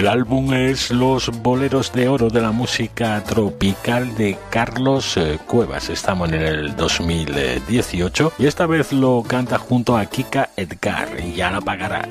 El álbum es Los Boleros de Oro de la música tropical de Carlos Cuevas. Estamos en el 2018 y esta vez lo canta junto a Kika Edgar, y ya la pagarás.